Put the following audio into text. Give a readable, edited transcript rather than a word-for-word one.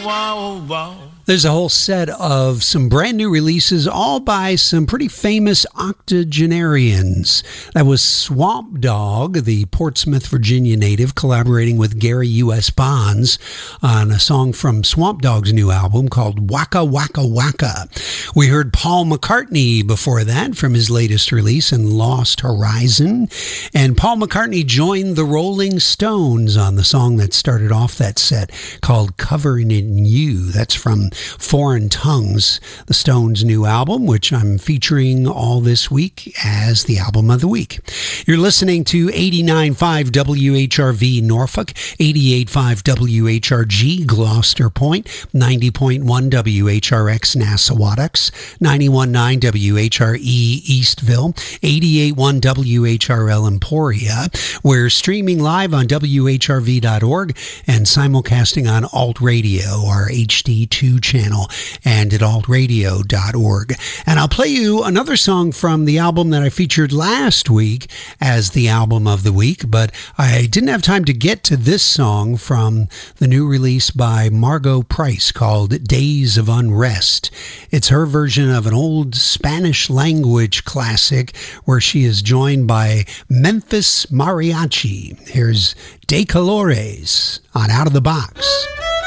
wow, wow. There's a whole set of some brand new releases, all by some pretty famous octogenarians. That was Swamp Dogg, the Portsmouth, Virginia native, collaborating with Gary U.S. Bonds on a song from Swamp Dogg's new album called Waka Waka Waka. We heard Paul McCartney before that from his latest release in Lost Horizon. And Paul McCartney joined the Rolling Stones on the song that started off that set called Covering in You. That's from Foreign Tongues, the Stones' new album, which I'm featuring all this week as the album of the week. You're listening to 89.5 WHRV Norfolk, 88.5 WHRG Gloucester Point, 90.1 WHRX Nassawadox, 91.9 WHRE Eastville, 88.1 WHRL Emporia. We're streaming live on WHRV.org and simulcasting on Alt Radio, our HD2 channel, and at altradio.org. And I'll play you another song from the album that I featured last week as the album of the week, but I didn't have time to get to this song from the new release by Margot Price called Days of Unrest. It's her version of an old Spanish language classic where she is joined by Memphis Mariachi. Here's De Colores on Out of the Box.